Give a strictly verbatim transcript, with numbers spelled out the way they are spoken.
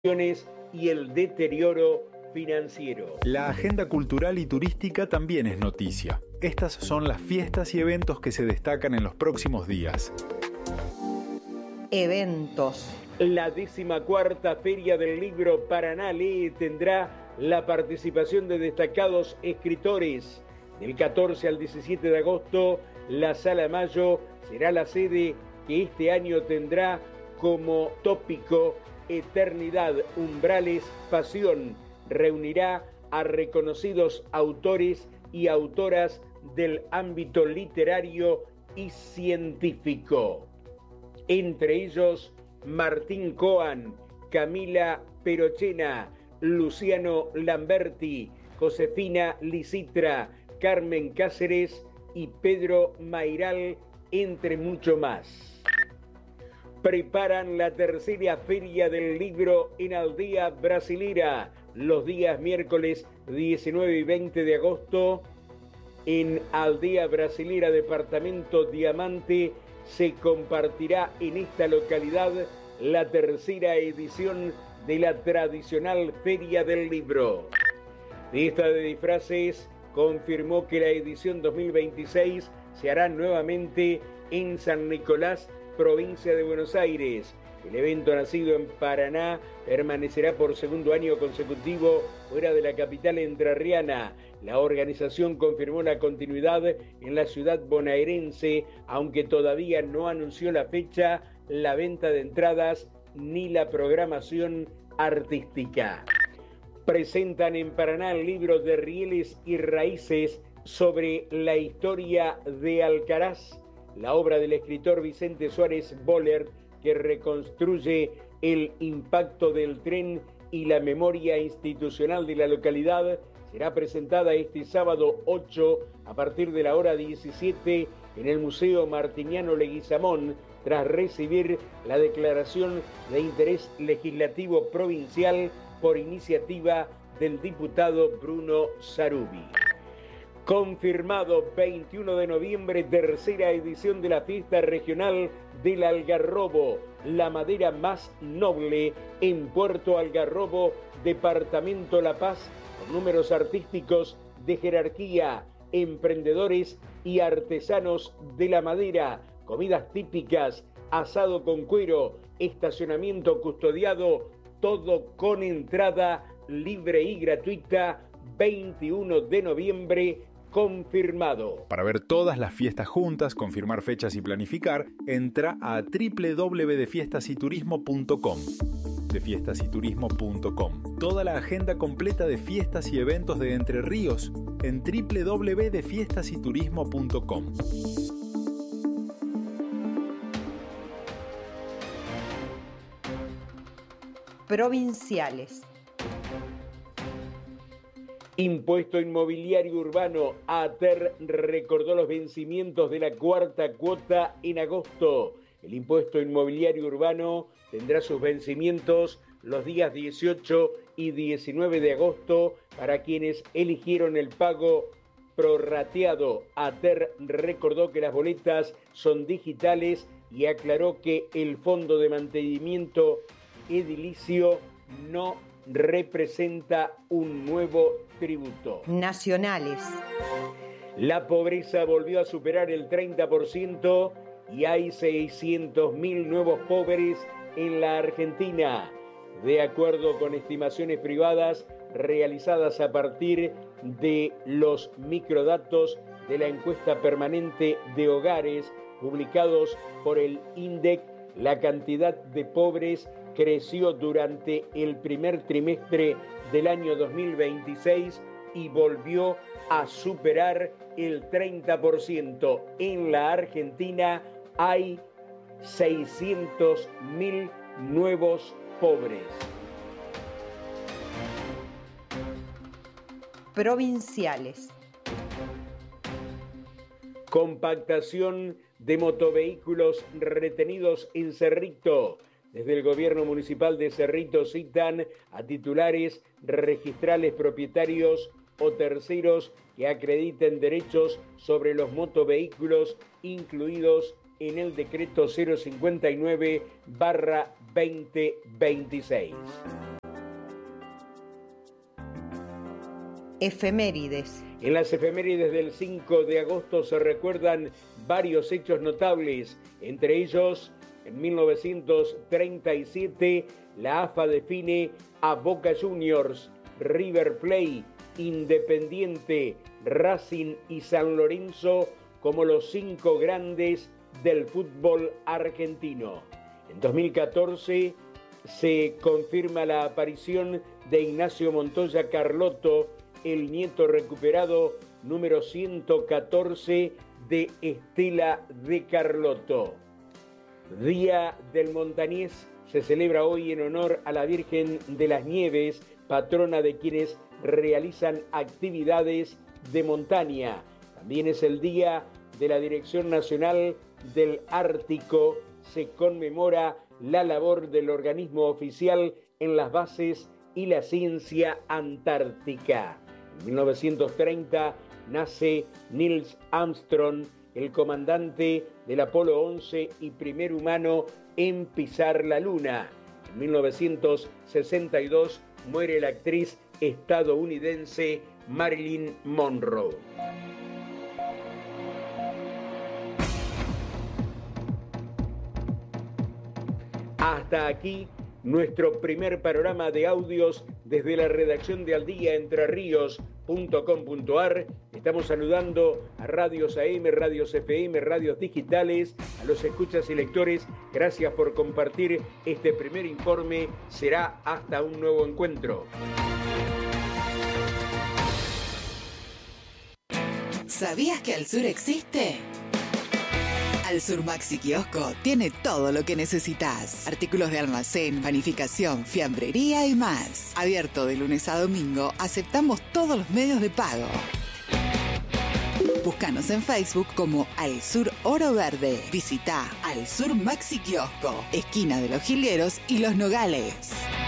y el deterioro financiero. La agenda cultural y turística también es noticia. Estas son las fiestas y eventos que se destacan en los próximos días. Eventos. La decimocuarta Feria del Libro Paraná Lee tendrá la participación de destacados escritores. Del catorce al diecisiete de agosto, la Sala Mayo será la sede que este año tendrá como tópico Eternidad, umbrales, pasión. Reunirá a reconocidos autores y autoras del ámbito literario y científico. Entre ellos, Martín Coan, Camila Perochena, Luciano Lamberti, Josefina Lisitra, Carmen Cáceres y Pedro Mairal, entre mucho más. Preparan la tercera Feria del Libro en Aldea Brasilera, los días miércoles diecinueve y veinte de agosto. En Aldea Brasilera, departamento Diamante, se compartirá en esta localidad la tercera edición de la tradicional Feria del Libro. De esta de disfraces confirmó que la edición dos mil veintiséis se hará nuevamente en San Nicolás, provincia de Buenos Aires. El evento, nacido en Paraná, permanecerá por segundo año consecutivo fuera de la capital entrerriana. La organización confirmó la continuidad en la ciudad bonaerense, aunque todavía no anunció la fecha, la venta de entradas ni la programación artística. Presentan en Paraná el libro de Rieles y Raíces sobre la historia de Alcaraz, la obra del escritor Vicente Suárez Boller, que reconstruye el impacto del tren y la memoria institucional de la localidad, será presentada este sábado ocho a partir de la hora diecisiete en el Museo Martiniano Leguizamón, tras recibir la declaración de interés legislativo provincial por iniciativa del diputado Bruno Sarubi. Confirmado veintiuno de noviembre, tercera edición de la fiesta regional del Algarrobo, la madera más noble en Puerto Algarrobo, departamento La Paz, con números artísticos de jerarquía, emprendedores y artesanos de la madera, comidas típicas, asado con cuero, estacionamiento custodiado, todo con entrada libre y gratuita. Veintiuno de noviembre, confirmado. Para ver todas las fiestas juntas, confirmar fechas y planificar, entra a doble u doble u doble u punto de fiestas y turismo punto com. de fiestas y turismo punto com. Toda la agenda completa de fiestas y eventos de Entre Ríos en doble u doble u doble u punto de fiestas y turismo punto com. Provinciales. Impuesto Inmobiliario Urbano. ATER recordó los vencimientos de la cuarta cuota en agosto. El impuesto inmobiliario urbano tendrá sus vencimientos los días dieciocho y diecinueve de agosto para quienes eligieron el pago prorrateado. ATER recordó que las boletas son digitales y aclaró que el Fondo de Mantenimiento Edilicio no representa un nuevo tributo. Nacionales. La pobreza volvió a superar el treinta por ciento y hay seiscientos mil nuevos pobres en la Argentina. De acuerdo con estimaciones privadas realizadas a partir de los microdatos de la encuesta permanente de hogares publicados por el INDEC, la cantidad de pobres creció durante el primer trimestre del año dos mil veintiséis y volvió a superar el treinta por ciento. En la Argentina hay seiscientos mil nuevos pobres. Provinciales. Compactación de motovehículos retenidos en Cerrito. Desde el gobierno municipal de Cerrito citan a titulares registrales, propietarios o terceros que acrediten derechos sobre los motovehículos incluidos en el decreto cero cincuenta y nueve barra veinte veintiséis. Efemérides. En las efemérides del cinco de agosto se recuerdan varios hechos notables, entre ellos, en mil novecientos treinta y siete, la A F A define a Boca Juniors, River Plate, Independiente, Racing y San Lorenzo como los cinco grandes del fútbol argentino. En dos mil catorce se confirma la aparición de Ignacio Montoya Carlotto, el nieto recuperado número ciento catorce de Estela de Carlotto. Día del Montañés se celebra hoy en honor a la Virgen de las Nieves, patrona de quienes realizan actividades de montaña. También es el Día de la Dirección Nacional del Ártico. Se conmemora la labor del organismo oficial en las bases y la ciencia antártica. En mil novecientos treinta nace Neil Armstrong, el comandante del Apolo once y primer humano en pisar la Luna. En mil novecientos sesenta y dos muere la actriz estadounidense Marilyn Monroe. Hasta aquí nuestro primer panorama de audios desde la redacción de aldía entre ríos punto com punto a r. Estamos saludando a Radios A M, Radios F M, Radios Digitales, a los escuchas y lectores. Gracias por compartir este primer informe. Será hasta un nuevo encuentro. ¿Sabías que Al Sur existe? Al Sur Maxi Kiosco tiene todo lo que necesitas. Artículos de almacén, panificación, fiambrería y más. Abierto de lunes a domingo, aceptamos todos los medios de pago. Búscanos en Facebook como Al Sur Oro Verde. Visita Al Sur Maxi Kiosco, esquina de Los Jilgueros y Los Nogales.